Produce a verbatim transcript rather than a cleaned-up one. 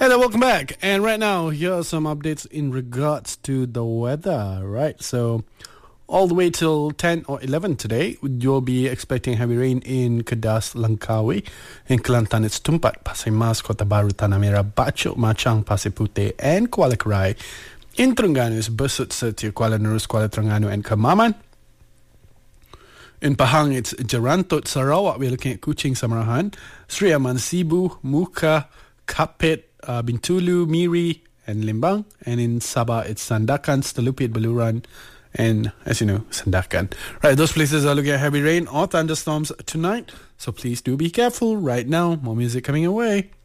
Hello, welcome back. And right now, here are some updates in regards to the weather, right? So, all the way till ten or eleven today, you'll be expecting heavy rain in Kedas, Langkawi. In Kelantan, it's Tumpat, Pasir Mas, Kota Baru, Tanah Merah, Bachok, Machang, Pasir Putih, and Kuala Kerai. In Terengganu, it's Besut, Sertia, Kuala Nerus, Kuala Terengganu, and Kemaman. In Pahang, it's Jerantut, Sarawak. We're looking at Kuching, Samarahan, Sri Aman, Sibu, Muka, Kapit, uh, Bintulu, Miri, and Limbang. And in Sabah, it's Sandakan, Stelupit, Beluran, and, as you know, Sandakan. Right, those places are looking at heavy rain or thunderstorms tonight. So please do be careful. Right now, more music coming away.